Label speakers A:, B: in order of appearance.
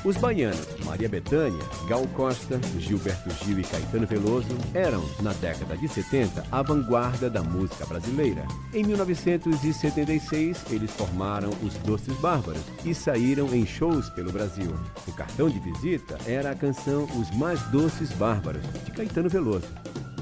A: Os baianos Maria Bethânia, Gal Costa, Gilberto Gil e Caetano Veloso eram, na década de 70, a vanguarda da música brasileira. Em 1976, eles formaram os Doces Bárbaros e saíram em shows pelo Brasil. O cartão de visita era a canção Os Mais Doces Bárbaros, de Caetano Veloso.